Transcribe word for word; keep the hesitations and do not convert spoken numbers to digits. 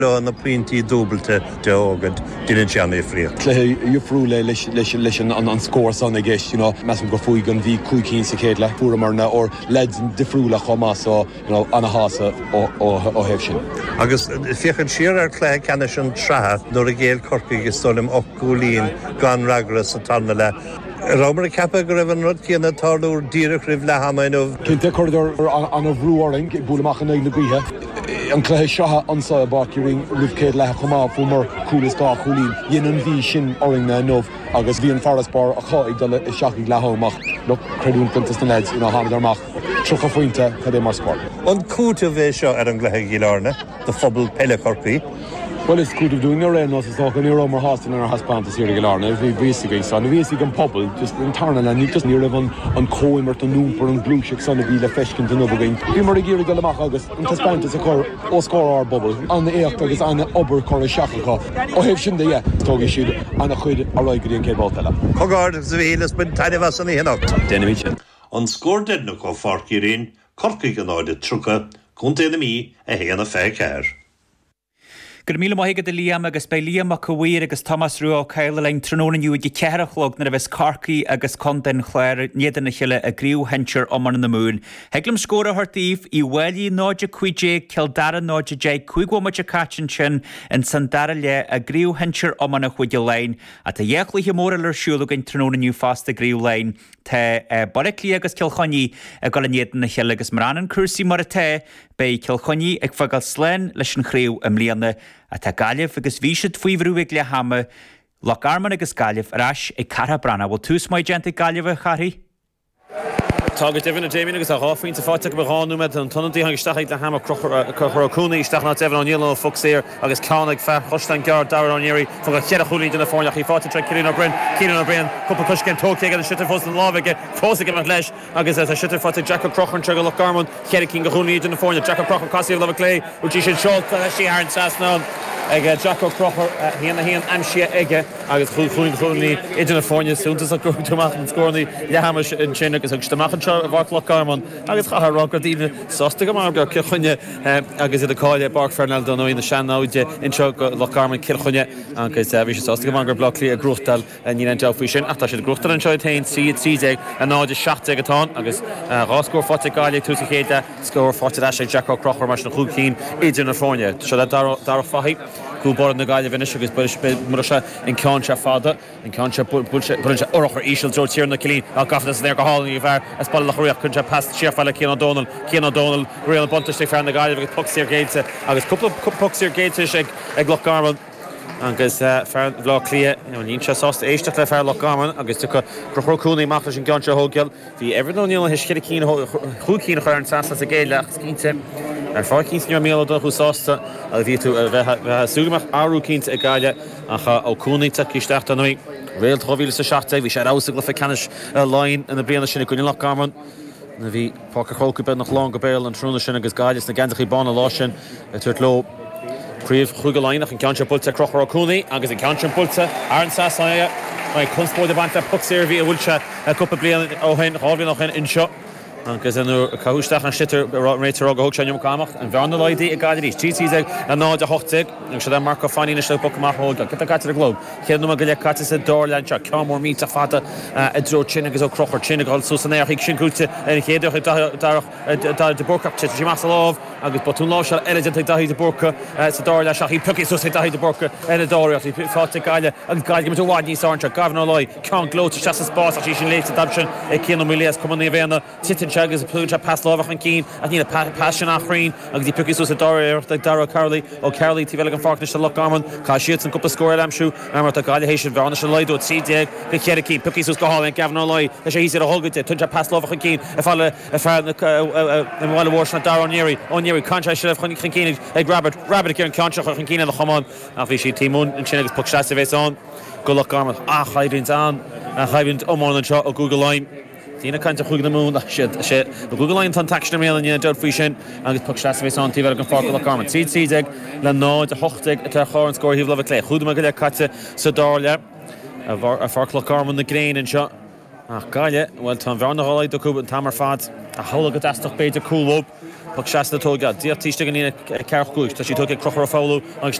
na pointí dúbalta de ógad duine teanna frio. Clé dúfrú le leis leis an scór san a gceist, you know, meas go fuig an bhí cúicín sa chéad le fuair marna or leds difriúla chomá so, you know, anna hása ó hebh sin. Agus fiochan siar ar clé ceanna sin tratha nuair a géal corcaí go stolim ochgúlín gan ragra sa tanna le. Rámar a cepa go raibh an rud céanna tarlúr díreach ribh le hamainmh. Cinnte chuidir an a bhrúáring búlamach an éag na bíthe. An cléthe seatha ansa báciúring ribh le chomá fumar cúlas gá chúlín. Dhéanaan bhí sin oring na nómh agus bhí an farasbar a cháig do le seachaigh lethomach le creidún puntas na leds ina hamadarmach trocha faointe cad é mar sport. An cúta bheith seo ar an gluthe gilarna, the phobal peile corcaí. Well, it's good of doing your end, as I can hear Romer Hostin and her husband to see the Galarna. If we basically saw the basic and pobble, just internal, and you just near on on Coimer to Noomper and Blue Chick, son of the Feshkin to Novogain. You more gear the Lamach August, and to spend as a core or score our bubble. On the air, is on the upper core Shakaka. Oh, have shin the yeah, Togi Shid, and a quid a Roigri and Kebaltella. Hogard, the Hill has been tiny of us on the Hill. Denimichin. On score dead no call for Kirin, Corky and Oid Trucker, Conte the me, a Hana fair care. Gur míle maigad de Liam agus bei Liam a Cuir agus Thomas Rua Kyle lein trónan you ag cearachlog na bheits Carcaí agus Conten chléir niedan na chiile a gríú hencher omar na moon. Heglam scóra hartíf I welí náide cuide Kildara náide jay cuigwo much a catchin chin and Sandara le a gríú hencher omar na chuide lein at a yechli himóralar siúlug in trónan you fast a gríú lein te Bariclí agus Kilchonní a gal niedan na chiile agus Maranan Cursi mar te bei Kilchonní ag fagal slen leis an chríú am líana a tá galibh agus bhíisiad faoihrúig le hama Loch Arman agus galibh arás ag cara brana bhil tús mai gente galibh a charí? Tágad Evan a Damien agus a ráfaoin sa fáte go bhánú med an tonantí hang isteach le hama crochoracúna isteach ná Evan O'Neill ó Foxéir agus Cánig fe chostan gar Darren O'Neary fog a chead a chúlí duna fórneach í fáte tre Ciarán O'Brien Ciarán O'Brien cúpla cuscin tógtí an sitar fós an lábhaige fósa go leis agus a sitar fáte Jack O'Crochran tre go Loch Garmon chead cin go chúlí duna fórne Jack O'Crochran cosíomh le clé útí sin seolta leis sí ar an sasná ag Jack O'Crochran híana híana amsia ige agus chúlí chúlí idir na fórne súntas a gúteach an scórnaí le hama in sin agus ag stamachchan seo a bhar Loch Garmon agus chahar ragardíine sásta go mar go Kilchonne agus iad a cáile Bark Fernald don in na seanáide in seo Loch Garmon Kilchonne agus bhí sé sásta go mar blocklí a grúchtal ní an deá faoi sin ach tá sé grúchtal an seo tain siad siad a náide seachte atá agus ráscór fáte gáile túsa chéide scór fáte eise Jack O'Crochran mar na chúcín idir na fórne seo dar fahi Cúbar na gaile vinne agus mar se in Cáinse fada in Cáinse builse orchar ísil dro tíar na cilín a gafnas ar go hálaí bhar as ball le choíoch chunse past siarfáile Cian O'Donnell Cian O'Donnell réal buntaiste fear na gaile agus puxíar géite agus cúpla puxíar géite ag ag Loch Garmon agus fear bhlá clia níon se sásta éisteach le fear Loch Garmon agus tu chochrúnaí machlas in Cáinse hógeal hí Evan O'Neill his ciad cín chuúcín chuir an sasla a géile agus cínte ar fá cín mé do chusásta a bhí tú súgamach áú cínta a gáile a cha ó cúnaíta cíisteachta nuí réal thohíle sa seachta bhí sé ása le canis láin in na bliana sinna gúine Loch Garmon na bhí pácha chócúbe nach lán go béil an trúna sin agus gáiles na gandachaí bána lá sin a tuairt lo príomh chuige láinach in Cáinse Pulta crochar cúnaí agus in Cáinse Pulta ar an sasáide mai chunspóide bhainte puxéir bhí a bhúlse a cúpa bliana ó hen hábhí nach in seo agus an caúisteach an sitar réitar a hoog seanm cámach an bheanna leidí a gaiidir tí tí a náid a hochtaigh agus sé Marco Fanny na slopach marthóga go gaiite a glob chéad nó go le caite sa dálein se ceamór mí a fada a dro sin agus ó crochar sin gáil sú san éach sin cúte ar chéadach de borca sé más láh agus botún lá se elegant daí de borca sa dáile se í puci sú daí de borca ar a dáireach í fáte gaiile agus gaiile go bhhaid níos áint gabhna lá cean glóte se sa spás a sí sin léite dabsin ag céan míléas cum na bhéna titin agus a plúte pas lábhach an cín a ní passion achraín agus dí puci sú sa dáir ag Dara Carley ó Carley tí bheile an fáne se Loch Garmon cá siad an cúpla scóir amsú mar a gaiile hééis sin bhena se leidú trídéag go chead cí puci sú go háin gabhna lá leis sé híar a holgaide tunte pas lábhach an cín a fáile a fear bhile bhór na Darren O'Neary O'Neary Cáinse se chun cíine ag Rabbit Rabbit ar an Cáinse chun cíine le chomán a bhí sí tímún an sin agus puc seasta bhééis an go Loch Garmon a chaidrint an a chaibhint omán an seo ó Google Line Dína caiinte chuig na mún sé sé go Google Line tan taxna mé an deir faoi sin agus puc seasta bhééis an tíhar an fá Loch Garmon tí tíag le náid a hochtaigh a chá an scóir híh le lé chuúda go le caite sa dáile a fá Loch Garmon na gréin an seo ach gaiile bhfuil tá bhena hálaid do cúba an tamar fad a thola go deach beidir coolób pag seasta tóga díobh tíiste gan ína cearchúis, tá sí tóg crochar fáú agus